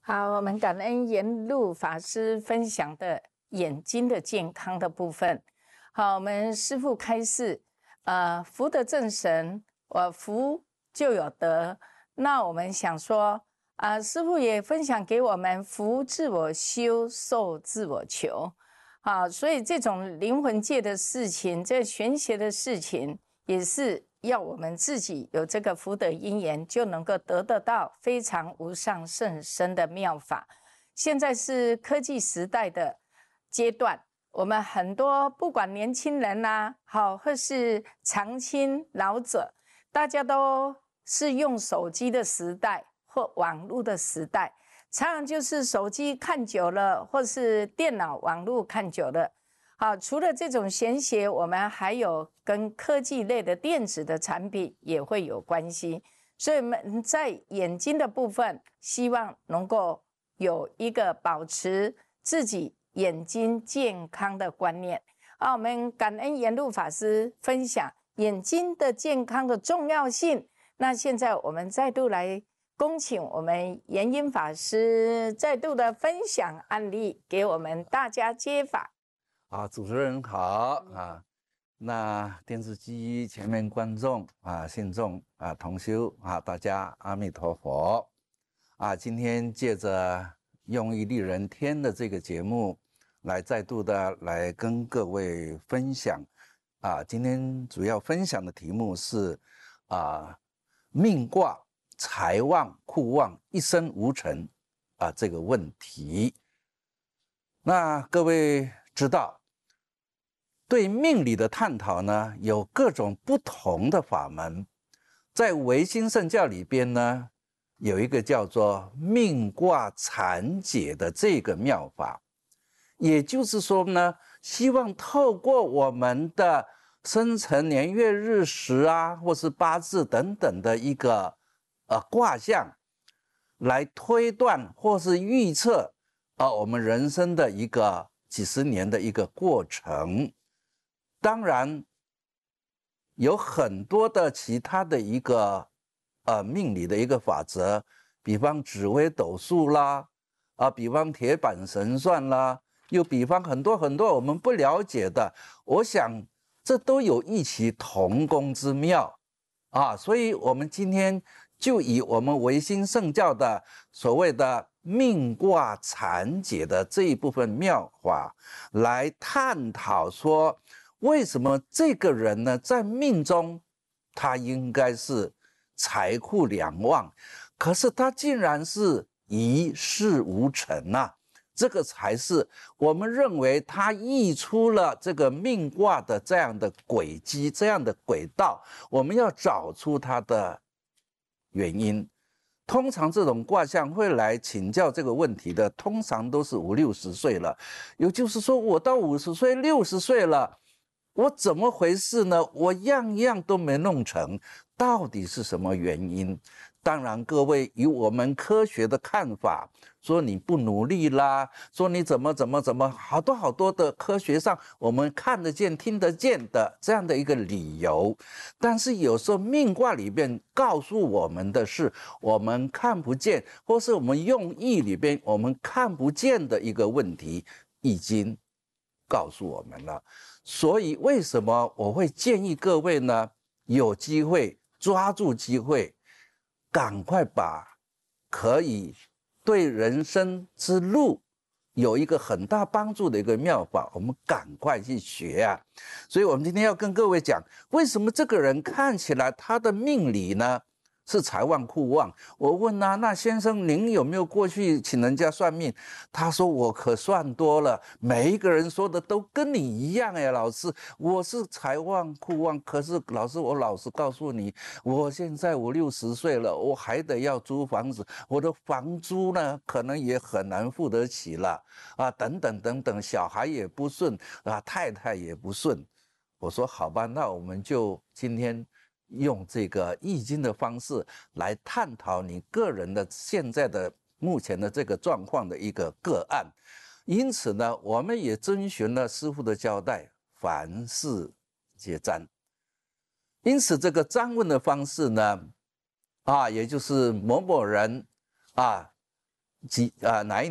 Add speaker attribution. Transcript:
Speaker 1: 好，我们感恩沿路法师分享的眼睛的健康的部分。好，我们师父开示，福德正神，福就有德。那我们想说，师父也分享给我们，福自我修，寿自我求。好，所以这种灵魂界的事情，这玄学的事情，也是要我们自己有这个福德因缘，就能够得得到非常无上甚深的妙法。现在是科技时代的阶段，我们很多不管年轻人啦，好，或是长青老者，大家都是用手机的时代或网络的时代，常常就是手机看久了，或是电脑网络看久了。好，除了这种玄学，我们还有跟科技类的电子的产品也会有关系。所以我们在眼睛的部分，希望能够有一个保持自己眼睛健康的观念。我们感恩沿路法师分享眼睛的健康的重要性。那现在我们再度来恭请我们延英法师再度的分享案例，给我们大家接法。
Speaker 2: 主持人好啊，那电视机前面观众信众同修大家阿弥陀佛今天借着用意利人天的这个节目，来再度的来跟各位分享今天主要分享的题目是命卦财旺库旺一生无成这个问题。那各位知道，对命理的探讨呢，有各种不同的法门。在唯心圣教里边呢，有一个叫做命卦残解的这个妙法。也就是说呢，希望透过我们的生辰年月日时或是八字等等的一个卦象，来推断或是预测我们人生的一个几十年的一个过程。当然有很多的其他的一个命理的一个法则，比方紫微斗数啦比方铁板神算啦，又比方很多很多我们不了解的，我想这都有异曲同工之妙所以我们今天就以我们唯心圣教的所谓的命卦残解的这一部分妙法来探讨说，为什么这个人呢，在命中他应该是财库两旺，可是他竟然是一事无成这个才是我们认为他溢出了这个命卦的这样的轨迹，这样的轨道，我们要找出它的原因。通常这种卦象会来请教这个问题的，通常都是50、60岁了。也就是说，我到50岁、60岁了，我怎么回事呢？我样样都没弄成，到底是什么原因？当然，各位以我们科学的看法，说你不努力啦，说你怎么，好多的科学上我们看得见、听得见的这样的一个理由。但是有时候命卦里边告诉我们的是我们看不见，或是我们用意里边我们看不见的一个问题，已经告诉我们了。所以为什么我会建议各位呢？有机会抓住机会，赶快把可以对人生之路有一个很大帮助的一个妙法，我们赶快去学所以我们今天要跟各位讲，为什么这个人看起来他的命理呢是财旺库旺。我问那先生您有没有过去请人家算命？他说我可算多了，每一个人说的都跟你一样老师，我是财旺库旺，可是老师我老实告诉你，我现在50、60岁了，我还得要租房子，我的房租呢可能也很难付得起了等等，小孩也不顺太太也不顺。我说好吧，那我们就今天用这个易经的方式来探讨你个人的现在的目前的这个状况的一个个案。因此呢，我们也遵循了师父的交代，凡事皆占。因此这个占问的方式呢也就是某某人哪一